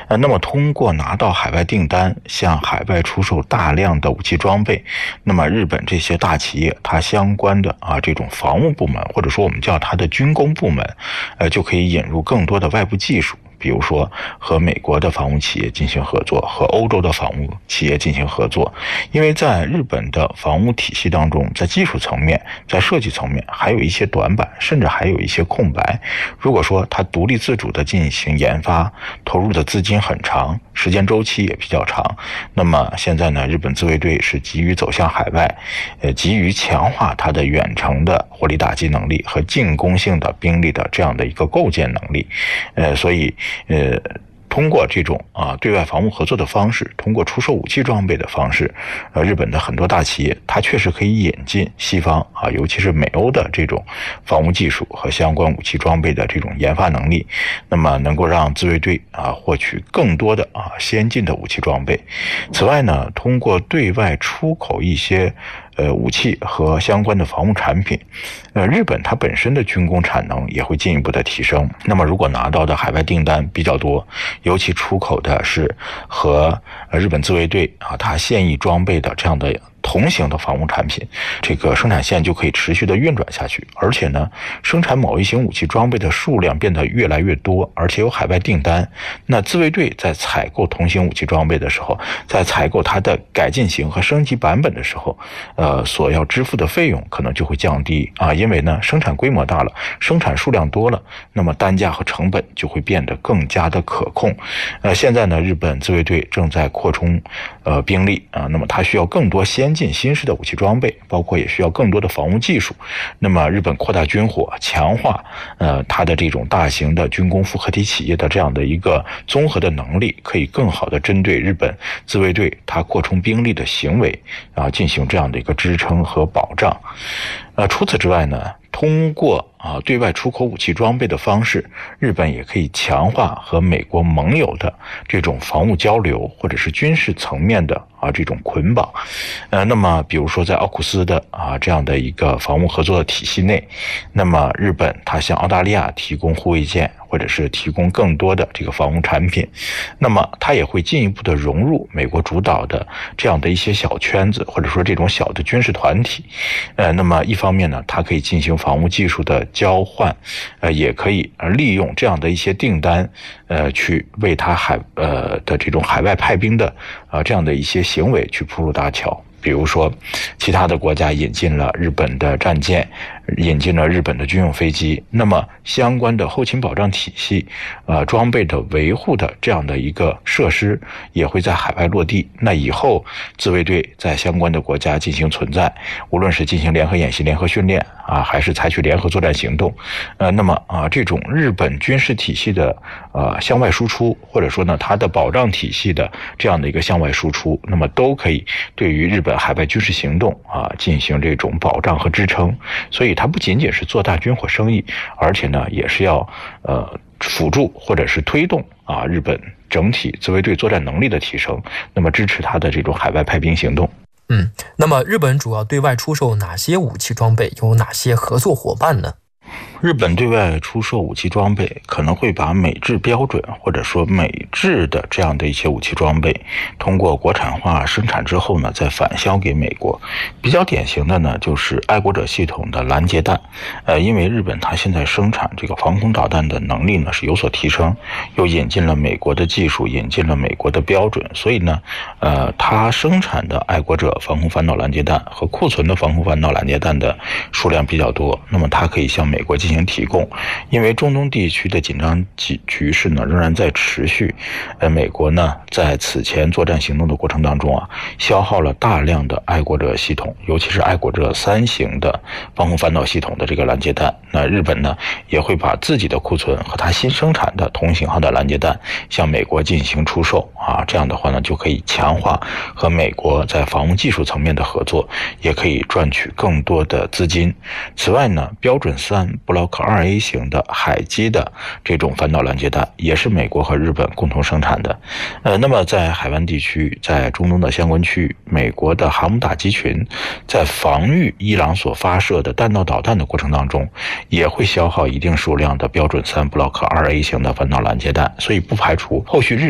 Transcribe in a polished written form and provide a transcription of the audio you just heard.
那么通过拿到海外订单，向海外出售大量的武器装备，那么日本这些大企业它相关的这种防务部门，或者说我们叫它的军工部门，就可以引入更多的外部技术。比如说和美国的防务企业进行合作，和欧洲的防务企业进行合作，因为在日本的防务体系当中，在技术层面，在设计层面还有一些短板，甚至还有一些空白。如果说它独立自主的进行研发，投入的资金很长，时间周期也比较长，那么现在呢，日本自卫队是急于走向海外，急于强化它的远程的火力打击能力和进攻性的兵力的这样的一个构建能力，所以通过这种对外防务合作的方式，通过出售武器装备的方式，日本的很多大企业它确实可以引进西方尤其是美欧的这种防务技术和相关武器装备的这种研发能力，那么能够让自卫队获取更多的先进的武器装备。此外呢，通过对外出口一些武器和相关的防务产品，日本它本身的军工产能也会进一步的提升。那么如果拿到的海外订单比较多，尤其出口的是和日本自卫队它现役装备的这样的同型的防务产品，这个生产线就可以持续的运转下去，而且呢，生产某一型武器装备的数量变得越来越多，而且有海外订单，那自卫队在采购同型武器装备的时候，在采购它的改进型和升级版本的时候，所要支付的费用可能就会降低因为呢，生产规模大了，生产数量多了，那么单价和成本就会变得更加的可控。现在呢，日本自卫队正在扩充兵力那么它需要更多先进新式的武器装备，包括也需要更多的防务技术。那么日本扩大军火，强化它的这种大型的军工复合体企业的这样的一个综合的能力，可以更好的针对日本自卫队它扩充兵力的行为进行这样的一个支撑和保障。除此之外呢，通过对外出口武器装备的方式，日本也可以强化和美国盟友的这种防务交流，或者是军事层面的这种捆绑。那么比如说在奥库斯的这样的一个防务合作的体系内，那么日本它向澳大利亚提供护卫舰，或者是提供更多的这个防务产品，那么它也会进一步的融入美国主导的这样的一些小圈子，或者说这种小的军事团体。那么一方面呢，它可以进行防务技术的交换，也可以利用这样的一些订单，去为它的这种海外派兵的这样的一些行为去铺路搭桥。比如说其他的国家引进了日本的战舰，引进了日本的军用飞机，那么相关的后勤保障体系装备的维护的这样的一个设施也会在海外落地。那以后自卫队在相关的国家进行存在，无论是进行联合演习、联合训练还是采取联合作战行动，那么这种日本军事体系的向外输出，或者说呢它的保障体系的这样的一个向外输出，那么都可以对于日本海外军事行动进行这种保障和支撑。所以它不仅仅是做大军火生意，而且呢也是要辅助或者是推动日本整体自卫队作战能力的提升，那么支持它的这种海外派兵行动。 那么日本主要对外出售哪些武器装备，有哪些合作伙伴呢？ 日本对外出售武器装备可能会把美制标准或者说美制的这样的一些武器装备通过国产化生产之后呢，再返销给美国。比较典型的呢就是爱国者系统的拦截弹。因为日本它现在生产这个防空导弹的能力呢是有所提升，又引进了美国的技术，引进了美国的标准，所以呢它生产的爱国者防空反导拦截弹和库存的防空反导拦截弹的数量比较多，那么它可以向美国进行提供。因为中东地区的紧张局势呢仍然在持续，美国呢在此前作战行动的过程当中消耗了大量的爱国者系统，尤其是爱国者3型的防空反导系统的这个拦截弹。那日本呢也会把自己的库存和它新生产的同型号的拦截弹向美国进行出售这样的话呢就可以强化和美国在防务技术层面的合作，也可以赚取更多的资金。此外呢，标准3 Block 2A 型的海基的这种反导拦截弹也是美国和日本共同生产的。那么在海湾地区，在中东的相关区域，美国的航母打击群在防御伊朗所发射的弹道导弹的过程当中，也会消耗一定数量的标准3 Block 2A 型的反导拦截弹，所以不排除后续日